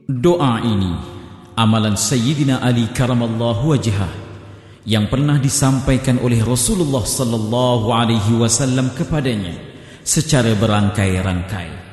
Doa ini amalan Sayyidina Ali karamallahu wajhah yang pernah disampaikan oleh Rasulullah sallallahu alaihi wasallam kepadanya secara berangkai-rangkai.